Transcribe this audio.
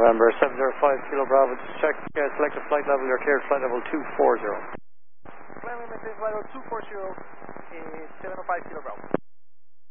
November 705 Kilo Bravo, just check, select a flight level, you're cleared flight level 240. Flight level maintain flight level 240, 705 Kilo Bravo.